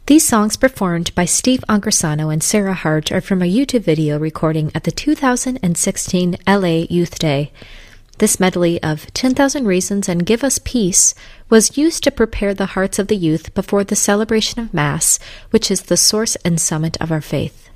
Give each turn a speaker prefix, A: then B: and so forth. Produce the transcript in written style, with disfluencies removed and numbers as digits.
A: These songs performed by Steve Angersano and Sarah Hart are from a YouTube video recording at the 2016 LA Youth Day. This medley of 10,000 Reasons and Give Us Peace was used to prepare the hearts of the youth before the celebration of Mass, which is the source and summit of our faith.